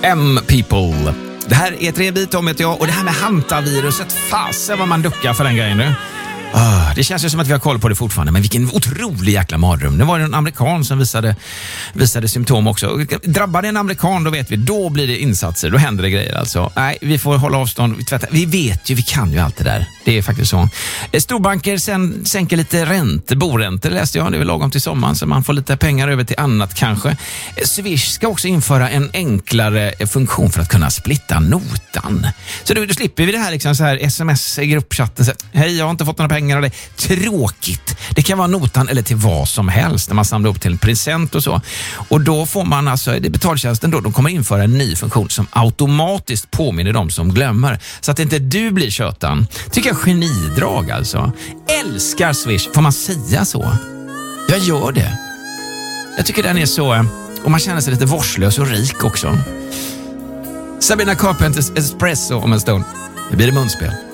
M-People. Det här är 3 bit om ett jag. Och det här med hantaviruset, fasen vad man duckar för den grejen nu. Det känns ju som att vi har koll på det fortfarande. Men vilken otrolig jäkla mardröm. Det var en amerikan som visade symptom också. Drabbar det en amerikan, då vet vi, då blir det insatser. Då händer det grejer alltså. Nej, vi får hålla avstånd. Vi vet ju, vi kan ju allt det där. Det är faktiskt så. Storbanker sänker lite boräntor, läste jag. Det är väl lagom till sommaren så man får lite pengar över till annat kanske. Swish ska också införa en enklare funktion för att kunna splitta notan. Så då slipper vi det här liksom så här sms-gruppchatten. Hej, jag har inte fått några pengar av det. Tråkigt. Det kan vara notan eller till vad som helst när man samlar upp till en present och så. Och då får man alltså, det betaltjänsten då, de kommer införa en ny funktion som automatiskt påminner dem som glömmer. Så att inte du blir kötan. Tycker jag genidrag alltså. Älskar Swish. Får man säga så? Jag gör det. Jag tycker den är så, och man känner sig lite vårdslös och rik också. Sabrina Carpenters Espresso om en stund. Det blir det munspel.